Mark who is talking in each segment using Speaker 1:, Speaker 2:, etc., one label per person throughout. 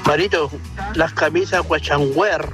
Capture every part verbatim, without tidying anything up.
Speaker 1: Marito, las camisas Guachanwear.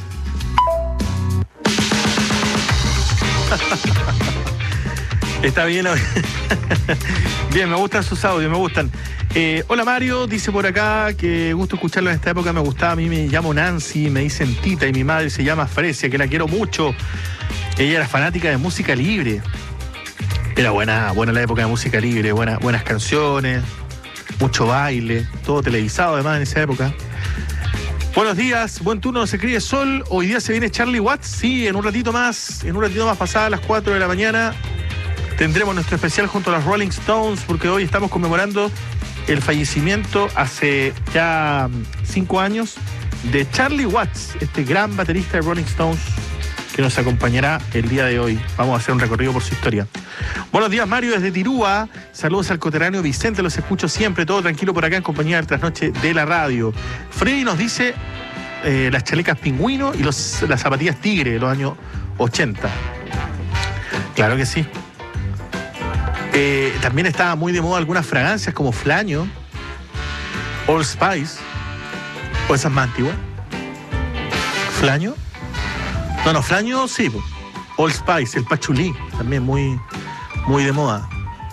Speaker 2: Está bien. Bien, me gustan sus audios, me gustan. Eh, hola Mario, dice por acá que gusto escucharlo en esta época, me gustaba. A mí me llamo Nancy, me dicen Tita y mi madre se llama Fresia, que la quiero mucho. Ella era fanática de música libre. Era buena, buena la época de música libre, buena, buenas canciones, mucho baile, todo televisado además en esa época. Buenos días, buen turno, se escribe Sol. Hoy día se viene Charlie Watts, sí, en un ratito más, en un ratito más pasada a las cuatro de la mañana. Tendremos nuestro especial junto a los Rolling Stones, porque hoy estamos conmemorando el fallecimiento hace ya cinco años de Charlie Watts, este gran baterista de Rolling Stones que nos acompañará el día de hoy. Vamos a hacer un recorrido por su historia. Buenos días, Mario, desde Tirúa. Saludos al coterráneo Vicente, los escucho siempre, todo tranquilo por acá en compañía del trasnoche de la radio. Freddy nos dice eh, las chalecas pingüino y los, las zapatillas tigre de los años ochenta. Claro que sí. Eh, también estaba muy de moda algunas fragancias como Flaño, Old Spice, o esas más antiguas. ¿Flaño? No, no, Flaño sí, po. Old Spice, el Pachulí, también muy, muy de moda.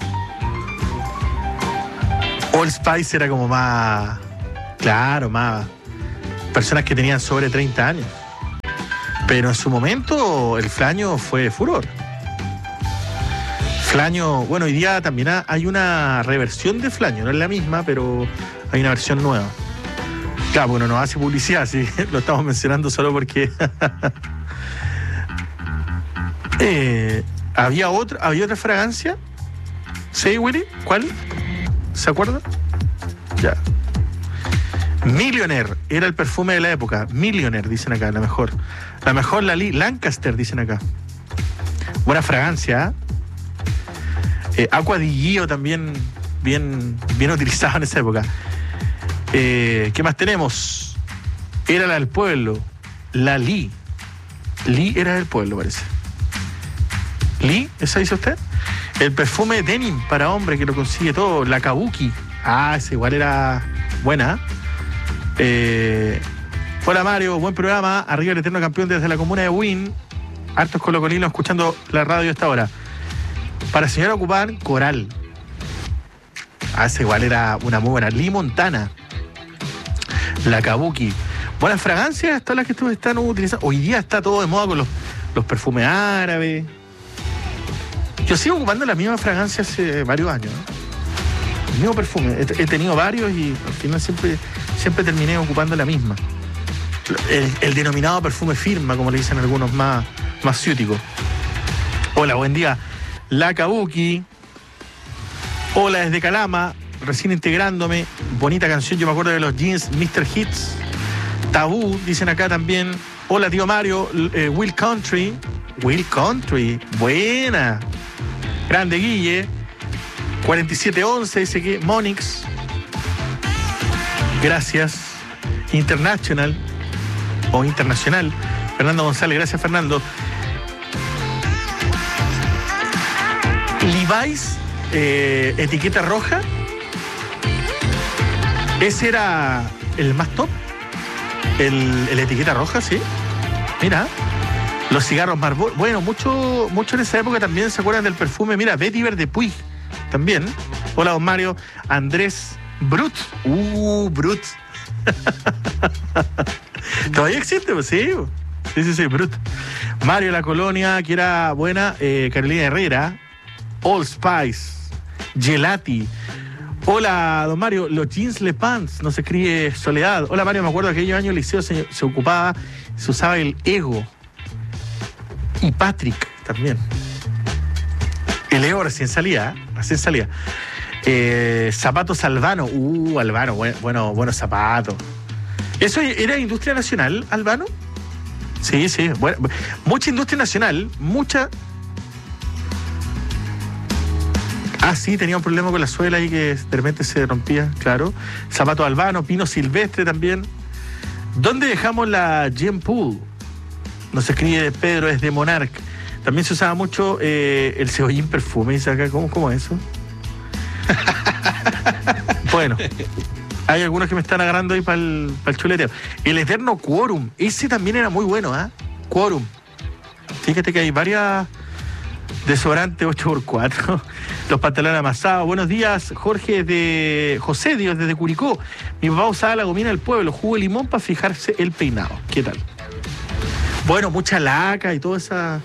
Speaker 2: Old Spice era como más, claro, más personas que tenían sobre treinta años. Pero en su momento el Flaño fue furor. Flaño, bueno, hoy día también hay una reversión de Flaño, no es la misma, pero hay una versión nueva. Claro, bueno, nos hace publicidad, sí, lo estamos mencionando solo porque... eh, ¿había, otra, ¿Había otra fragancia? ¿Sí, Willy? ¿Cuál? ¿Se acuerda? Ya. Millionaire era el perfume de la época. Millionaire, dicen acá, la mejor. La mejor, la Lancaster, dicen acá. Buena fragancia, ¿eh? Eh, Aqua di Gio también bien, bien utilizado en esa época. Eh, ¿Qué más tenemos? Era la del pueblo. La Lee. Lee era del pueblo, parece. ¿Lee? ¿Esa dice usted? El perfume denim para hombre que lo consigue todo. La Kabuki. Ah, esa igual era buena. Eh, hola Mario, buen programa. Arriba el eterno campeón desde la comuna de Wynn. Hartos colocolinos escuchando la radio a esta hora. Para señora Ocupán, Coral. Ah, esa igual era una muy buena. Lee Montana. La Kabuki. Buenas fragancias, todas las que ustedes están utilizando. Hoy día está todo de moda con los, los perfumes árabes. Yo sigo ocupando la misma fragancia hace varios años, ¿no? El mismo perfume. He, he tenido varios y al final siempre, siempre terminé ocupando la misma. El, el denominado perfume firma, como le dicen algunos más, más ciúticos. Hola, buen día. La Kabuki. Hola desde Calama, recién integrándome. Bonita canción, yo me acuerdo de los jeans mister Hits. Tabú, dicen acá también. Hola tío Mario, eh, Will Country. Will Country, buena. Grande Guille. cuarenta y siete once, dice que Monix. Gracias. International o Internacional. Fernando González, gracias Fernando. Levi's, eh, etiqueta roja. Ese era el más top. El, el etiqueta roja, sí. Mira. Los cigarros Marlboro. Bueno, mucho, mucho en esa época también se acuerdan del perfume. Mira, Vetiver de Puig. También. Hola, don Mario. Andrés Brut. Uh, Brut. Todavía existe, pues sí. Sí, sí, sí, Brut. Mario La Colonia, que era buena. Eh, Carolina Herrera. Old Spice, Gelati. Hola, don Mario, los jeans Le Pants, nos escribe Soledad. Hola, Mario, me acuerdo que aquellos años el liceo se, se ocupaba, se usaba el Ego. Y Patrick también. El Ego recién salía, ¿eh? Recién salía. Eh, zapatos Albano. Uh, Albano, bueno, bueno, buenos zapatos. ¿Eso era industria nacional, Albano? Sí, sí. Bueno, mucha industria nacional, mucha... Ah, sí, tenía un problema con la suela ahí que de repente se rompía, claro. Zapato Albano, Pino Silvestre también. ¿Dónde dejamos la Gem Pool? Nos escribe Pedro desde Monarch. También se usaba mucho eh, el cebollín perfume. Dice acá, ¿cómo, cómo es eso? Bueno, Hay algunos que me están agarrando ahí para el, para el chuleteo. El eterno Quorum, ese también era muy bueno, ¿ah? ¿eh? Quorum. Fíjate que hay varias desodorantes ocho por cuatro. Los pantalones amasados. Buenos días, Jorge de José Dios, desde Curicó. Mi papá usaba la gomina del pueblo, jugo de limón para fijarse el peinado. ¿Qué tal? Bueno, mucha laca y toda esa...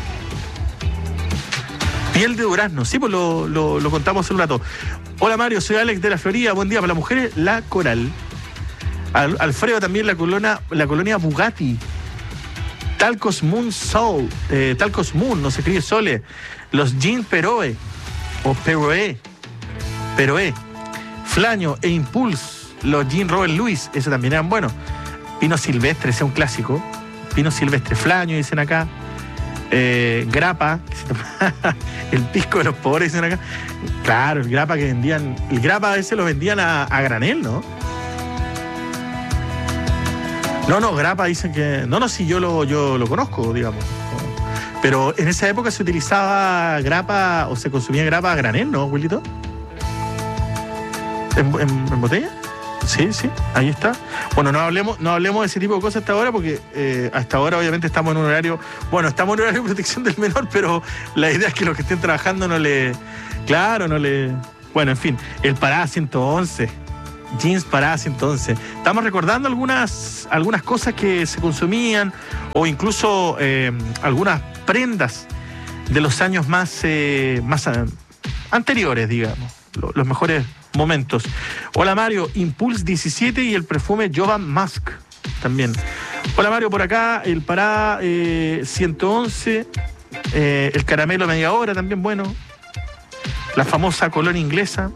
Speaker 2: Piel de durazno, sí, pues lo, lo, lo contamos hace un rato. Hola Mario, soy Alex de la Florida, buen día. Para las mujeres, la Coral. Al, Alfredo también, la colonia, la colonia Bugatti. Talcos Moon Soul, eh, Talcos Moon, no se escribe Sole. Los jeans Peroe, o Peroe, Peroe. Flaño e Impulse, los jeans Robert Louis, esos también eran buenos. Pino Silvestre, ese es un clásico. Pino Silvestre, Flaño, dicen acá. Eh, grapa, el pisco de los pobres, dicen acá. Claro, el grapa que vendían, el grapa a veces lo vendían a, a granel, ¿no? No, no, grapa dicen que... No, no, sí, yo lo, yo lo conozco, digamos. Pero en esa época se utilizaba grapa, o se consumía grapa a granel, ¿no, Wilito? ¿En, en, en botella? Sí, sí, ahí está. Bueno, no hablemos, no hablemos de ese tipo de cosas hasta ahora, porque eh, hasta ahora obviamente estamos en un horario... Bueno, estamos en un horario de protección del menor, pero la idea es que los que estén trabajando no le... Claro, no le... Bueno, en fin, el Pará ciento once... Jeans Pará ciento once. Estamos recordando algunas, algunas cosas que se consumían o incluso eh, algunas prendas de los años más, eh, más uh, anteriores, digamos, lo, los mejores momentos. Hola Mario, Impulse diecisiete y el perfume Jovan Musk también. Hola Mario, por acá el Pará eh, ciento once, eh, el caramelo media hora también bueno, la famosa colonia inglesa.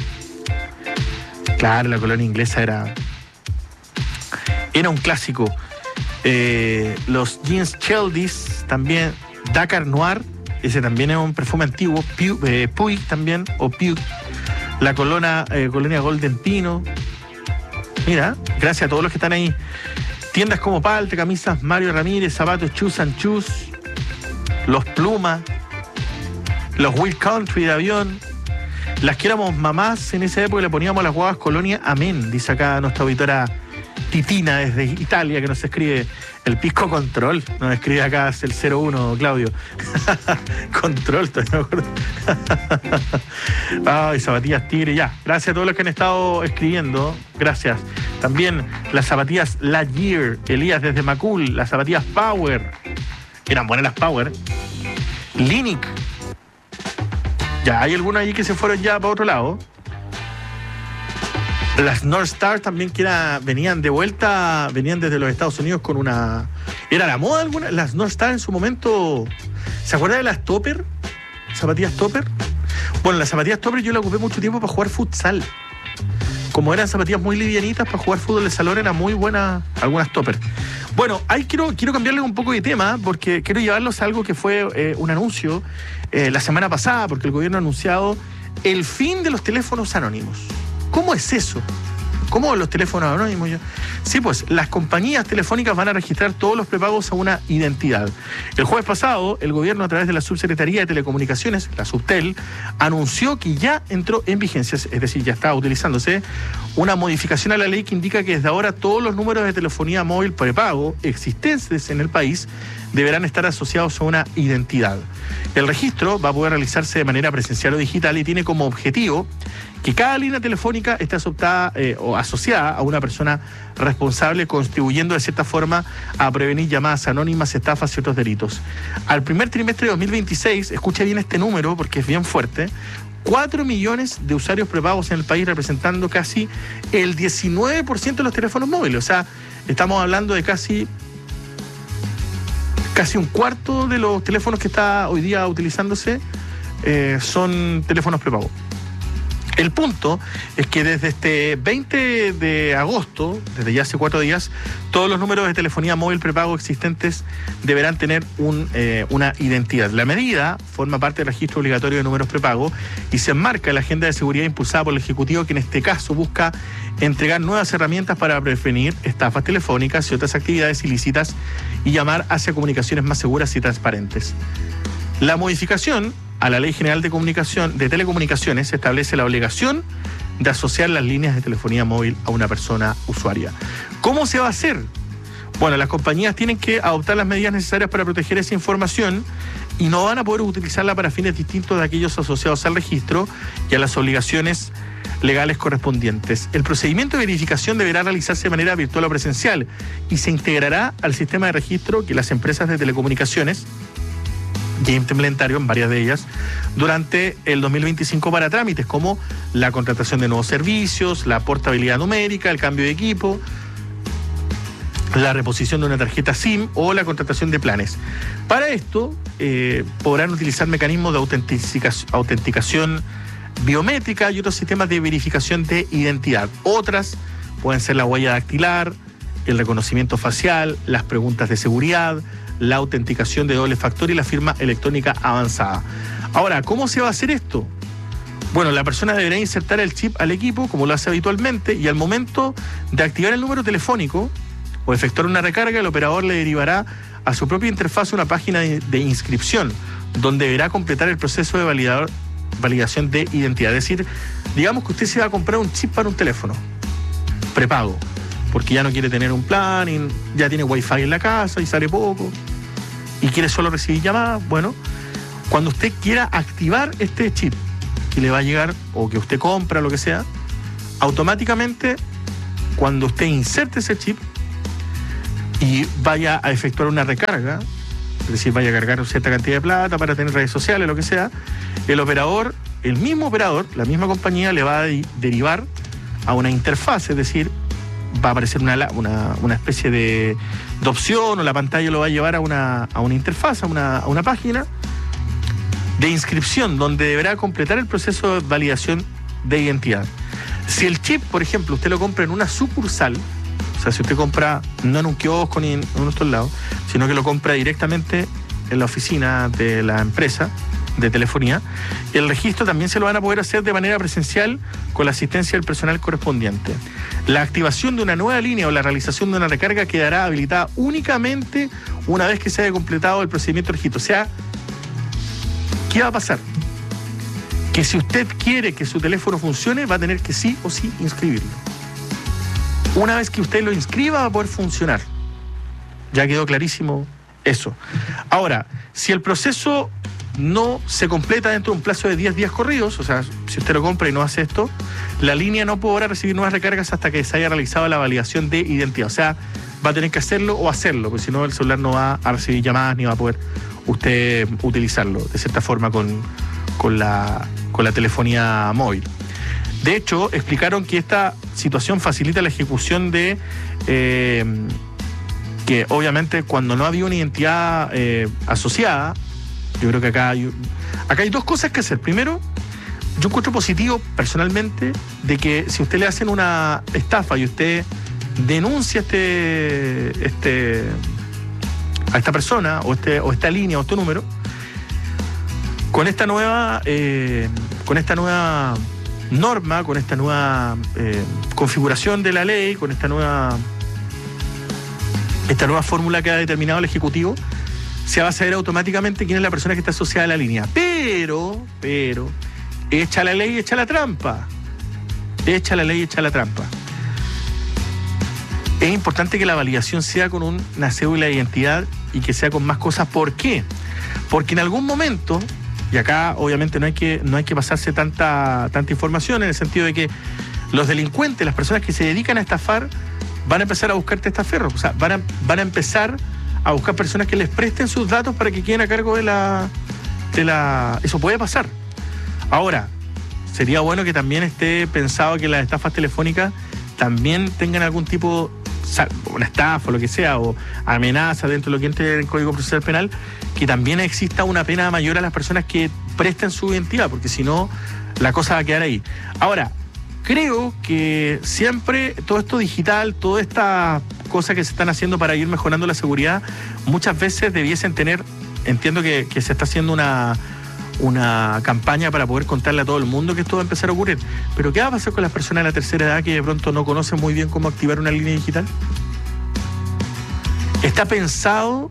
Speaker 2: Claro, la colonia inglesa era era un clásico. Eh, los jeans Cheldis también, Dakar Noir, ese también es un perfume antiguo. Puig, eh, Puig también, o Puig. La colonia, eh, colonia Golden Pino. Mira, gracias a todos los que están ahí. Tiendas como Palte, camisas Mario Ramírez, zapatos Chus and Chus, los Pluma, los Will Country de avión. Las que éramos mamás en esa época le poníamos a las guaguas Colonia Amén, dice acá nuestra auditora Titina desde Italia, que nos escribe el Pisco Control, nos escribe acá el cero uno, Claudio. Control, todavía me acuerdo. Ay, zapatillas Tigre, ya. Gracias a todos los que han estado escribiendo, gracias. También las zapatillas La Year, Elías desde Macul, las zapatillas Power, eran buenas las Power. Linic. Ya, hay algunos ahí que se fueron ya para otro lado. Las North Star también que era, venían de vuelta, venían desde los Estados Unidos con una... ¿Era la moda alguna? Las North Star en su momento... ¿Se acuerda de las Topper? ¿Zapatillas Topper? Bueno, las zapatillas Topper yo las ocupé mucho tiempo para jugar futsal. Como eran zapatillas muy livianitas para jugar fútbol de salón, eran muy buenas algunas Topper. Bueno, ahí quiero, quiero cambiarle un poco de tema porque quiero llevarlos a algo que fue eh, un anuncio eh, la semana pasada, porque el gobierno ha anunciado el fin de los teléfonos anónimos. ¿Cómo es eso? ¿Cómo los teléfonos anónimos? Sí, pues las compañías telefónicas van a registrar todos los prepagos a una identidad. El jueves pasado, el gobierno, a través de la Subsecretaría de Telecomunicaciones, la Subtel, anunció que ya entró en vigencia, es decir, ya está utilizándose, una modificación a la ley que indica que desde ahora todos los números de telefonía móvil prepago existentes en el país deberán estar asociados a una identidad. El registro va a poder realizarse de manera presencial o digital y tiene como objetivo que cada línea telefónica esté asociada, eh, o asociada a una persona responsable, contribuyendo de cierta forma a prevenir llamadas anónimas, estafas y otros delitos. Al primer trimestre de dos mil veintiséis, escucha bien este número porque es bien fuerte, cuatro millones de usuarios prepagos en el país, representando casi el diecinueve por ciento de los teléfonos móviles. O sea, estamos hablando de casi, casi un cuarto de los teléfonos que está hoy día utilizándose eh, son teléfonos prepagos. El punto es que desde este veinte de agosto, desde ya hace cuatro días, todos los números de telefonía móvil prepago existentes deberán tener un, eh, una identidad. La medida forma parte del registro obligatorio de números prepago y se enmarca en la agenda de seguridad impulsada por el Ejecutivo, que en este caso busca entregar nuevas herramientas para prevenir estafas telefónicas y otras actividades ilícitas y llamar hacia comunicaciones más seguras y transparentes. La modificación a la Ley General de Comunicación, de Telecomunicaciones establece la obligación de asociar las líneas de telefonía móvil a una persona usuaria. ¿Cómo se va a hacer? Bueno, las compañías tienen que adoptar las medidas necesarias para proteger esa información y no van a poder utilizarla para fines distintos de aquellos asociados al registro y a las obligaciones legales correspondientes. El procedimiento de verificación deberá realizarse de manera virtual o presencial y se integrará al sistema de registro que las empresas de telecomunicaciones ya implementaron, varias de ellas, durante el dos mil veinticinco para trámites como la contratación de nuevos servicios, la portabilidad numérica, el cambio de equipo, la reposición de una tarjeta SIM o la contratación de planes. Para esto eh, podrán utilizar mecanismos de autenticación, autenticación biométrica y otros sistemas de verificación de identidad. Otras pueden ser la huella dactilar, el reconocimiento facial, las preguntas de seguridad, la autenticación de doble factor y la firma electrónica avanzada. Ahora, ¿cómo se va a hacer esto? Bueno, la persona deberá insertar el chip al equipo, como lo hace habitualmente, y al momento de activar el número telefónico o efectuar una recarga, el operador le derivará a su propia interfaz una página de, de inscripción, donde deberá completar el proceso de validador, validación de identidad. Es decir, digamos que usted se va a comprar un chip para un teléfono prepago, porque ya no quiere tener un plan, y ya tiene wifi en la casa y sale poco, y quiere solo recibir llamadas. Bueno, cuando usted quiera activar este chip que le va a llegar, o que usted compra, lo que sea, automáticamente, cuando usted inserte ese chip y vaya a efectuar una recarga, es decir, vaya a cargar cierta cantidad de plata para tener redes sociales, lo que sea, el operador, el mismo operador, la misma compañía, le va a de- derivar a una interfaz, es decir, va a aparecer una, una, una especie de, de opción, o la pantalla lo va a llevar a una, a una interfaz, a una, a una página de inscripción, donde deberá completar el proceso de validación de identidad. Si el chip, por ejemplo, usted lo compra en una sucursal, o sea, si usted compra no en un kiosco ni en uno de estos lados, sino que lo compra directamente en la oficina de la empresa de telefonía, el registro también se lo van a poder hacer de manera presencial con la asistencia del personal correspondiente. La activación de una nueva línea o la realización de una recarga quedará habilitada únicamente una vez que se haya completado el procedimiento de registro. O sea, ¿qué va a pasar? Que si usted quiere que su teléfono funcione, va a tener que sí o sí inscribirlo. Una vez que usted lo inscriba, va a poder funcionar. Ya quedó clarísimo eso. Ahora, si el proceso no se completa dentro de un plazo de diez días corridos, o sea, si usted lo compra y no hace esto, la línea no podrá recibir nuevas recargas hasta que se haya realizado la validación de identidad. O sea, va a tener que hacerlo o hacerlo, porque si no el celular no va a recibir llamadas ni va a poder usted utilizarlo de cierta forma con, con, la, con la telefonía móvil. De hecho, explicaron que esta situación facilita la ejecución de eh, que obviamente cuando no había una identidad eh, asociada, yo creo que acá hay, acá hay dos cosas que hacer. Primero, yo encuentro positivo personalmente de que si usted le hacen una estafa y usted denuncia este, este, a esta persona o, este, o esta línea o este número, con esta nueva, eh, con esta nueva norma, con esta nueva eh, configuración de la ley, con esta nueva, esta nueva fórmula que ha determinado el Ejecutivo, se va a saber automáticamente quién es la persona que está asociada a la línea. Pero, pero, echa la ley, echa la trampa. Echa la ley, echa la trampa. Es importante que la validación sea con una cédula de identidad y que sea con más cosas. ¿Por qué? Porque en algún momento, y acá obviamente no hay que, no hay que pasarse tanta, tanta información, en el sentido de que los delincuentes, las personas que se dedican a estafar, van a empezar a buscar testaferros. O sea, van a, van a empezar a buscar personas que les presten sus datos para que queden a cargo de la, de la... Eso puede pasar. Ahora, sería bueno que también esté pensado que las estafas telefónicas también tengan algún tipo, una estafa o lo que sea, o amenaza dentro de lo que entre en el Código Procesal Penal, que también exista una pena mayor a las personas que presten su identidad, porque si no, la cosa va a quedar ahí. Ahora, creo que siempre todo esto digital, toda esta cosa que se están haciendo para ir mejorando la seguridad, muchas veces debiesen tener, entiendo que, que se está haciendo una, una campaña para poder contarle a todo el mundo que esto va a empezar a ocurrir. Pero ¿qué va a pasar con las personas de la tercera edad que de pronto no conocen muy bien cómo activar una línea digital? Está pensado,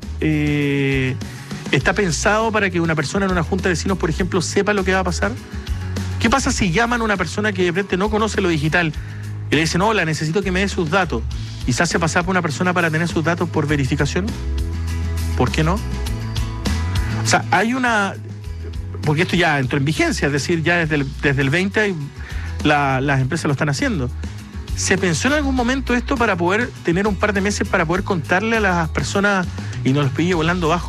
Speaker 2: eh, está pensado para que una persona en una junta de vecinos, por ejemplo, sepa lo que va a pasar. ¿Qué pasa si llaman a una persona que de frente no conoce lo digital y le dicen, hola, necesito que me dé sus datos, y se hace pasar por una persona para tener sus datos por verificación? ¿Por qué no? O sea, hay una... Porque esto ya entró en vigencia, es decir, ya desde el, desde el veinte la, las empresas lo están haciendo. ¿Se pensó en algún momento esto para poder tener un par de meses para poder contarle a las personas y no los pille volando bajo?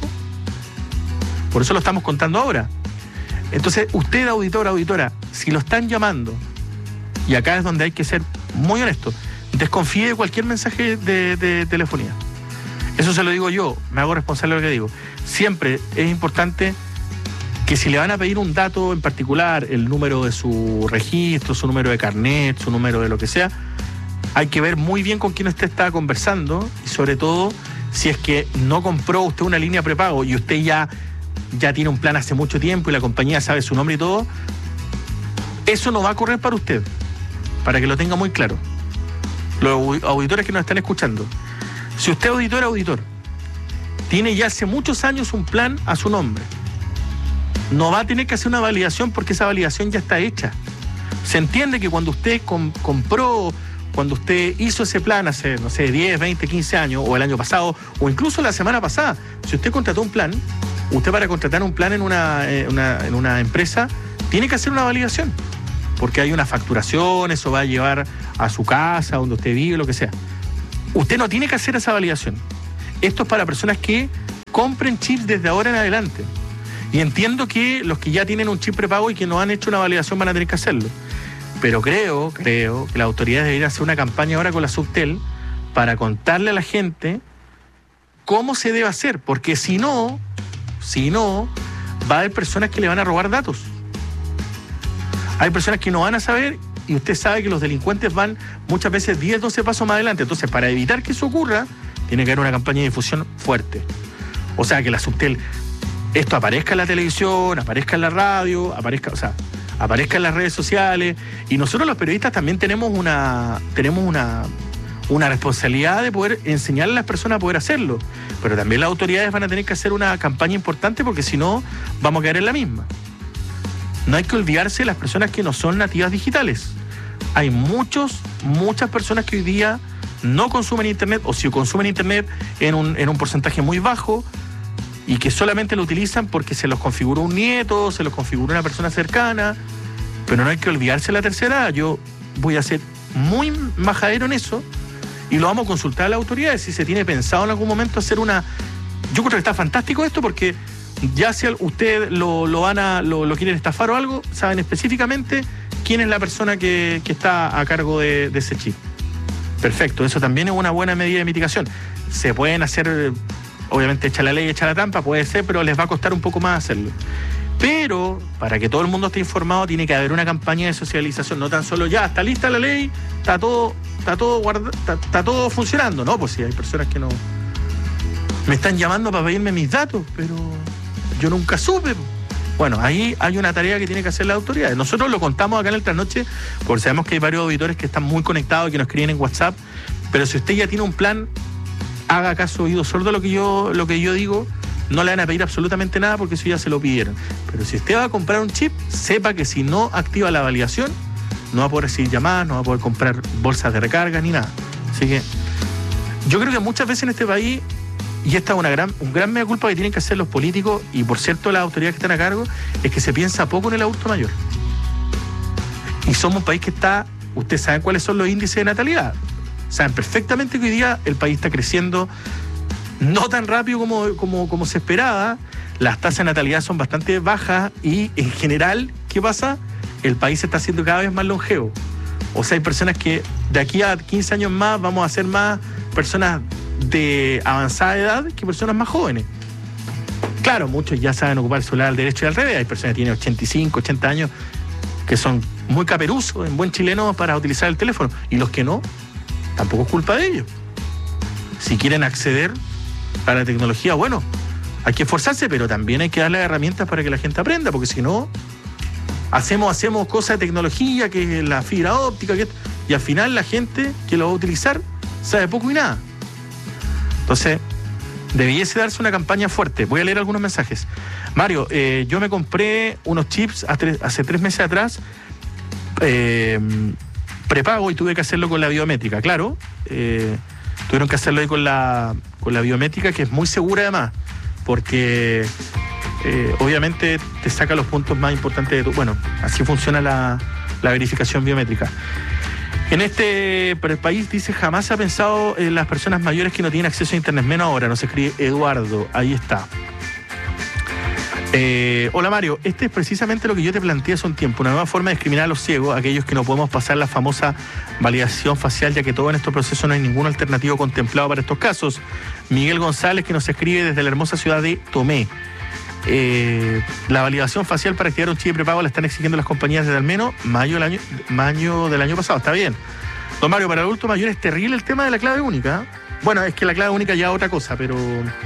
Speaker 2: Por eso lo estamos contando ahora. Entonces, usted, auditor, auditora, si lo están llamando, y acá es donde hay que ser muy honesto, desconfíe de cualquier mensaje de, de telefonía. Eso se lo digo yo, me hago responsable de lo que digo. Siempre es importante que si le van a pedir un dato en particular, el número de su registro, su número de carnet, su número de lo que sea, hay que ver muy bien con quién usted está conversando, y sobre todo si es que no compró usted una línea prepago y usted ya, ya tiene un plan hace mucho tiempo y la compañía sabe su nombre y todo, eso no va a correr para usted, para que lo tenga muy claro. Los auditores que nos están escuchando, si usted, auditor, auditor, tiene ya hace muchos años un plan a su nombre, no va a tener que hacer una validación porque esa validación ya está hecha. Se entiende que cuando usted com- compró, cuando usted hizo ese plan hace, no sé, diez, veinte, quince años, o el año pasado, o incluso la semana pasada, si usted contrató un plan, usted para contratar un plan en una, eh, una, en una empresa, tiene que hacer una validación, porque hay una facturación, eso va a llevar a su casa, donde usted vive, lo que sea. Usted no tiene que hacer esa validación. Esto es para personas que compren chips desde ahora en adelante. Y entiendo que los que ya tienen un chip prepago y que no han hecho una validación van a tener que hacerlo. Pero creo, creo que las autoridades deberían hacer una campaña ahora con la Subtel para contarle a la gente cómo se debe hacer. Porque si no, si no, va a haber personas que le van a robar datos. Hay personas que no van a saber, y usted sabe que los delincuentes van muchas veces diez, doce pasos más adelante. Entonces, para evitar que eso ocurra, tiene que haber una campaña de difusión fuerte. O sea, que la Subtel... esto aparezca en la televisión, aparezca en la radio, aparezca, o sea, aparezca en las redes sociales, y nosotros los periodistas también tenemos una, tenemos una, una responsabilidad de poder enseñarle a las personas a poder hacerlo, pero también las autoridades van a tener que hacer una campaña importante porque si no, vamos a caer en la misma. No hay que olvidarse de las personas que no son nativas digitales. Hay muchos, muchas personas que hoy día no consumen internet, o si consumen internet en un, en un porcentaje muy bajo, y que solamente lo utilizan porque se los configuró un nieto, se los configuró una persona cercana, pero no hay que olvidarse de la tercera edad. Yo voy a ser muy majadero en eso y lo vamos a consultar a las autoridades si se tiene pensado en algún momento hacer una... Yo creo que está fantástico esto porque ya si usted lo, lo van a lo, lo quieren estafar o algo, saben específicamente quién es la persona que, que está a cargo de, de ese chip. Perfecto, eso también es una buena medida de mitigación. Se pueden hacer... Obviamente echa la ley, echa la trampa, puede ser, pero les va a costar un poco más hacerlo. Pero, para que todo el mundo esté informado, tiene que haber una campaña de socialización, no tan solo ya, está lista la ley, está todo, está todo guarda, está, está todo funcionando. No, pues sí, hay personas que no... Me están llamando para pedirme mis datos, pero yo nunca supe. Bueno, ahí hay una tarea que tiene que hacer las autoridades. Nosotros lo contamos acá en el Trasnoche, porque sabemos que hay varios auditores que están muy conectados, que nos escriben en WhatsApp, pero si usted ya tiene un plan... haga caso oído sordo lo que yo lo que yo digo, no le van a pedir absolutamente nada porque eso ya se lo pidieron. Pero si usted va a comprar un chip, sepa que si no activa la validación, no va a poder recibir llamadas, no va a poder comprar bolsas de recarga ni nada. Así que yo creo que muchas veces en este país, y esta es una gran, un gran mea culpa que tienen que hacer los políticos y por cierto las autoridades que están a cargo, es que se piensa poco en el adulto mayor. Y somos un país que está, ustedes saben cuáles son los índices de natalidad. Saben perfectamente que hoy día el país está creciendo no tan rápido como, como, como se esperaba. Las tasas de natalidad son bastante bajas y en general, ¿qué pasa? El país se está haciendo cada vez más longevo. O sea, hay personas que de aquí a quince años más vamos a ser más personas de avanzada edad que personas más jóvenes. Claro, muchos ya saben ocupar el celular al derecho y al revés. Hay personas que tienen ochenta y cinco, ochenta años que son muy caperuzos, en buen chileno, para utilizar el teléfono. Y los que no, tampoco es culpa de ellos. Si quieren acceder a la tecnología, bueno, hay que esforzarse, pero también hay que darle herramientas para que la gente aprenda, porque si no, hacemos, hacemos cosas de tecnología, que es la fibra óptica, que, y al final la gente que lo va a utilizar sabe poco y nada. Entonces, debiese darse una campaña fuerte. Voy a leer algunos mensajes. Mario, eh, yo me compré unos chips hace tres meses atrás, eh, prepago y tuve que hacerlo con la biométrica, claro. Eh, tuvieron que hacerlo ahí con la, con la biométrica, que es muy segura además, porque eh, obviamente te saca los puntos más importantes de tu... Bueno, así funciona la, la verificación biométrica. En este país, dice, jamás se ha pensado en las personas mayores que no tienen acceso a internet, menos ahora, nos escribe Eduardo, ahí está. Eh, hola Mario, este es precisamente lo que yo te planteé hace un tiempo, una nueva forma de discriminar a los ciegos, aquellos que no podemos pasar la famosa validación facial, ya que todo en estos procesos no hay ningún alternativo contemplado para estos casos. Miguel González, que nos escribe desde la hermosa ciudad de Tomé. Eh, la validación facial para activar un chip prepago la están exigiendo las compañías desde al menos mayo del año, mayo del año pasado, está bien. Don Mario, para el adulto mayor es terrible el tema de la clave única. Bueno, es que la clave única ya es otra cosa, pero...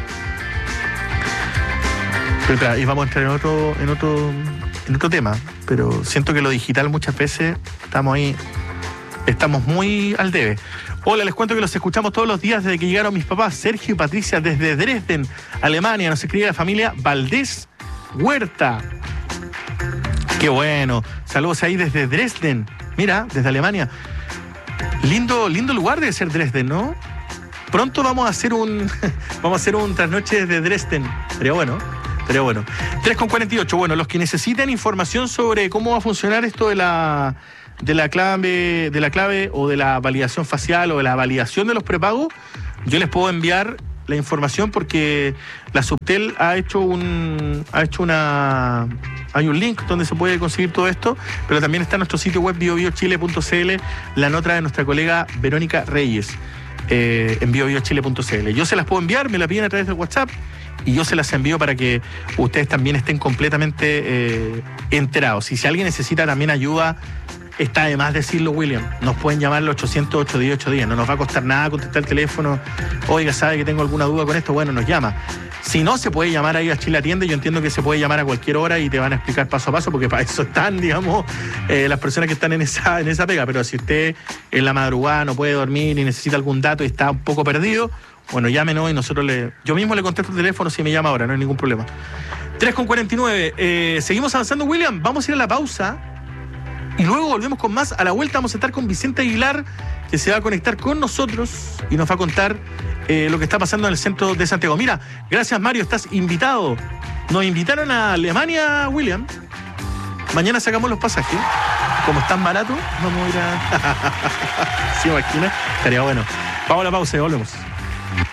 Speaker 2: Pero claro, y vamos a entrar en otro, en otro, en otro tema, pero siento que lo digital muchas veces estamos ahí, estamos muy al debe. Hola, les cuento que los escuchamos todos los días desde que llegaron mis papás, Sergio y Patricia, desde Dresden, Alemania. Nos escribe la familia Valdés Huerta. Qué bueno. Saludos ahí desde Dresden. Mira, desde Alemania. Lindo, lindo lugar debe ser Dresden, ¿no? Pronto vamos a hacer un vamos a hacer un trasnoche desde Dresden. Sería bueno. Pero bueno, tres con cuarenta y ocho. Bueno, los que necesiten información sobre cómo va a funcionar esto de la de la clave, de la clave o de la validación facial o de la validación de los prepagos, yo les puedo enviar la información porque la Subtel ha hecho un ha hecho una hay un link donde se puede conseguir todo esto, pero también está en nuestro sitio web bio bio chile punto c l la nota de nuestra colega Verónica Reyes eh, en bio bio chile punto c l. Yo se las puedo enviar, me la piden a través del WhatsApp y yo se las envío para que ustedes también estén completamente eh, enterados. Y si alguien necesita también ayuda, está de más decirlo, William. Nos pueden llamar al ochocientos ocho diez ocho diez. No nos va a costar nada contestar el teléfono. Oiga, ¿sabe que tengo alguna duda con esto? Bueno, nos llama. Si no, se puede llamar ahí a Chile Atiende. Yo entiendo que se puede llamar a cualquier hora y te van a explicar paso a paso, porque para eso están, digamos, eh, las personas que están en esa, en esa pega. Pero si usted en la madrugada no puede dormir y necesita algún dato y está un poco perdido, bueno, llámenos y nosotros le... Yo mismo le contesto el teléfono si me llama ahora, no hay ningún problema. tres con cuarenta y nueve. Eh, seguimos avanzando, William. Vamos a ir a la pausa y luego volvemos con más. A la vuelta vamos a estar con Vicente Aguilar, que se va a conectar con nosotros y nos va a contar eh, lo que está pasando en el centro de Santiago. Mira, gracias Mario, estás invitado. Nos invitaron a Alemania, William. Mañana sacamos los pasajes. Como están baratos, vamos a ir a... ¿Se imagina? Estaría bueno. Vamos a la pausa y volvemos.